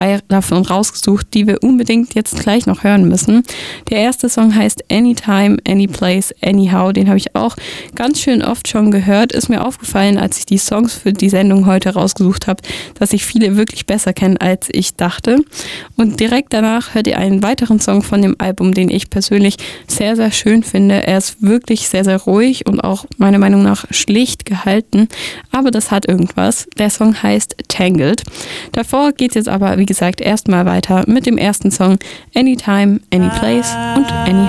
davon rausgesucht, die wir unbedingt jetzt gleich noch hören müssen. Der erste Song heißt Anytime, Anyplace, Anyhow. Den habe ich auch ganz schön oft schon gehört. Ist mir aufgefallen, als ich die Songs für die Sendung heute rausgesucht habe, dass ich viele wirklich besser kenne, als ich dachte. Und direkt danach hört ihr einen weiteren Song von dem Album, den ich persönlich sehr, sehr schön finde. Er ist wirklich sehr, sehr ruhig und auch meiner Meinung nach schlicht gehalten. Aber das hat irgendwas. Der Song heißt Tangled. Davor geht es jetzt aber, wie gesagt, erstmal weiter mit dem ersten Song Anytime, Anyplace und Anyhow.